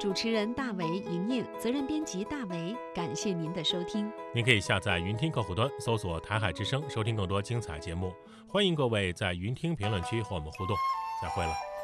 主持人大为、莹莹，责任编辑大为。感谢您的收听。 您可以下载云听客户端，搜索台海之声，收听更多精彩节目。欢迎各位在云听评论区和我们互动。再会了。